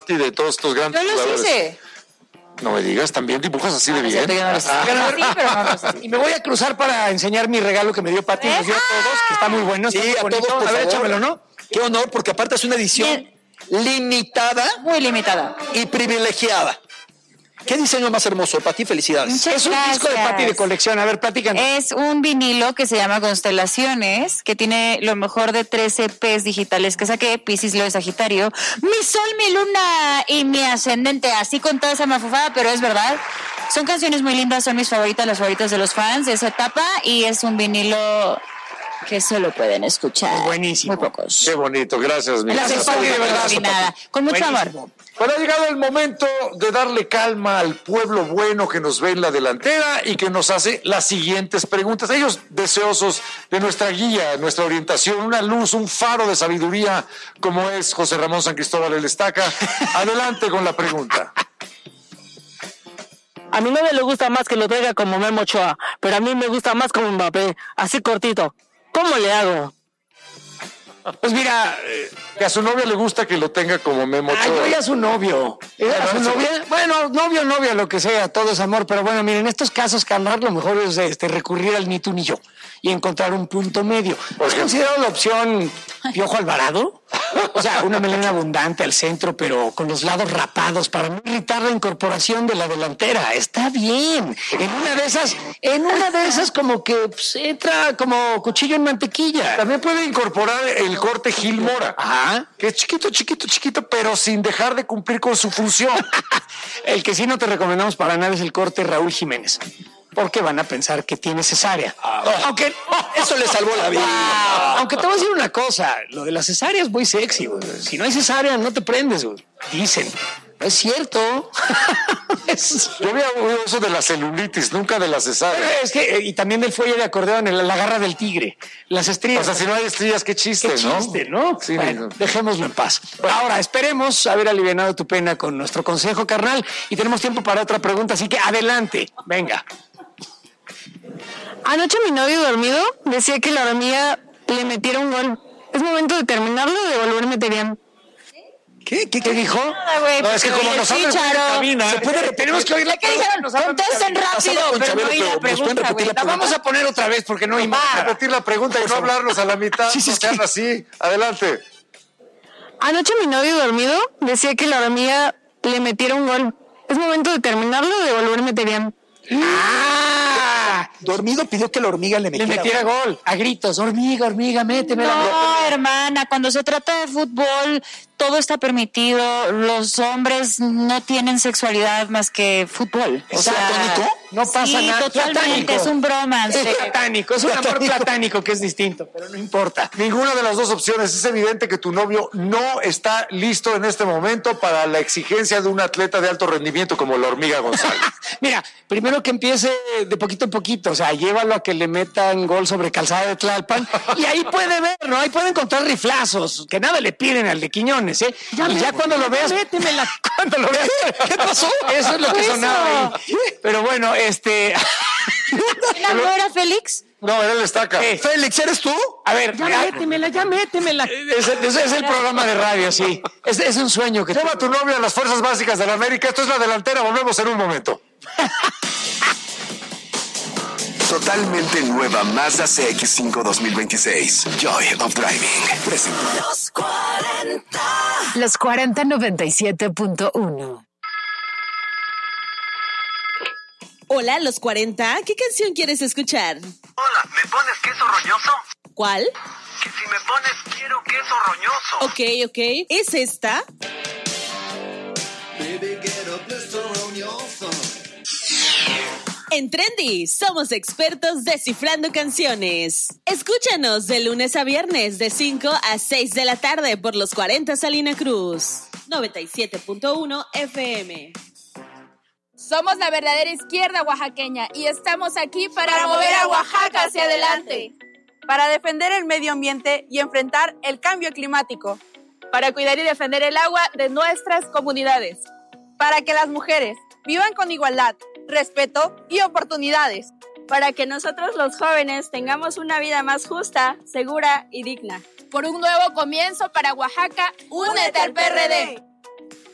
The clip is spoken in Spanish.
Pati, de todos estos grandes jugadores. Yo los hice. No me digas, también dibujas así de bien. Y me voy a cruzar para enseñar mi regalo que me dio Pati, nos dio a todos, que está muy bueno. Sí, a todos, por a ver, favor. échamelo, ¿no? Qué honor, porque aparte es una edición limitada. Muy limitada. Y privilegiada. ¿Qué diseño más hermoso, Pati? Felicidades. Muchas un disco de Pati de colección. A ver, platícanos. Es un vinilo que se llama Constelaciones, que tiene lo mejor de 13 EPs digitales que saqué, Piscis, Leo, Sagitario, mi sol, mi luna y mi ascendente, así con toda esa mafufada, pero es verdad. Son canciones muy lindas, son mis favoritas, las favoritas de los fans de esa etapa, y es un vinilo que solo pueden escuchar. Buenísimo. Muy pocos. Qué bonito, gracias, mi Gracias, Pati, de verdad. Con mucho amor. Bueno, ha llegado el momento de darle calma al pueblo bueno que nos ve en la delantera y que nos hace las siguientes preguntas. Ellos deseosos de nuestra guía, nuestra orientación, una luz, un faro de sabiduría, como es José Ramón San Cristóbal el Estaca. Adelante con la pregunta. A mi novia le gusta más que lo traiga como Memo Ochoa, pero a mí me gusta más como Mbappé, así cortito. ¿Cómo le hago? Pues mira, que a su novia le gusta que lo tenga como Memo Ochoa. yo ya su novio. ¿A su novia? Bueno, novia, lo que sea, todo es amor. Pero bueno, miren, en estos casos, Carnal, lo mejor es recurrir al ni tú ni yo y encontrar un punto medio. ¿Has considerado la opción Piojo Alvarado? O sea, una melena abundante al centro, pero con los lados rapados para no irritar la incorporación de la delantera. Está bien. En una de esas como que pues, entra como cuchillo en mantequilla. También puede incorporar el corte Gil Mora. Ajá. Que es chiquito, pero sin dejar de cumplir con su función. El que sí no te recomendamos para nada es el corte Raúl Jiménez, porque van a pensar que tiene cesárea. Aunque eso le salvó la vida. Aunque te voy a decir una cosa, lo de la cesárea es muy sexy, güey. Si no hay cesárea, no te prendes, güey. Dicen. No es cierto. Yo había oído eso de la celulitis, nunca de la cesárea. Es que, y también del fuelle de acordeón, la garra del tigre, las estrías. O sea, si no hay estrías, qué chiste, ¿no? Sí, bueno, dejémoslo en paz. Ahora, esperemos haber alivianado tu pena con nuestro consejo, carnal, y tenemos tiempo para otra pregunta, así que adelante, venga. Anoche mi novio dormido decía que la hormiga le metiera un gol. Es momento de terminarlo o de volverme teriano. ¿Qué dijo? Nada, güey, No, es que como nos habla cabina, se puede tenemos que oírla. ¿Qué dijeron? Contesten rápido, pero no oí la pregunta, güey. La vamos a poner otra vez porque no oímos nada. Repetir la pregunta y no hablarnos a la mitad. Sí, no sean así. Adelante. Anoche mi novio dormido decía que la hormiga le metiera un gol. Es momento de terminarlo o de volverme teriano. Dormido pidió que la hormiga le metiera gol. A gritos, hormiga, métemela. No, hermana, cuando se trata de fútbol, todo está permitido. Los hombres no tienen sexualidad más que fútbol. ¿Es platónico? No pasa nada. Totalmente, Platánico. es un bromance. Es platánico, es un amor platánico que es distinto, pero no importa. Ninguna de las dos opciones. Es evidente que tu novio no está listo en este momento para la exigencia de un atleta de alto rendimiento como la hormiga González. Mira, primero que empiece de poquito en poquito, o sea, llévalo a que le metan gol sobre Calzada de Tlalpan y ahí puede ver, ¿no? Ahí puede encontrar riflazos, que nada le piden al de Quiñones, ¿eh? Y ya cuando lo veas, métemela. Cuando lo veas, ¿qué pasó? Eso es lo que sonaba ahí. Pero bueno, ¿No era Félix? No, era el Estaca. Félix, ¿eres tú? A ver, ya métemela. Ese es el programa de radio, sí. Es un sueño que Lleva a tu novia a las fuerzas básicas de la América. Esto es La Delantera. Volvemos en un momento. Totalmente nueva Mazda CX-5 2026. Joy of Driving. Presenta. Los 40 97.1. Hola, los 40. ¿Qué canción quieres escuchar? Hola, ¿me pones queso roñoso? ¿Cuál? Que si me pones quiero queso roñoso. Ok. ¿Es esta? En Trendy, somos expertos descifrando canciones. Escúchanos de lunes a viernes de 5 a 6 de la tarde por los 40 Salina Cruz. 97.1 FM. Somos la verdadera izquierda oaxaqueña y estamos aquí para mover a Oaxaca hacia adelante. Para defender el medio ambiente y enfrentar el cambio climático. Para cuidar y defender el agua de nuestras comunidades. Para que las mujeres vivan con igualdad, respeto y oportunidades. Para que nosotros los jóvenes tengamos una vida más justa, segura y digna. Por un nuevo comienzo para Oaxaca, únete al PRD.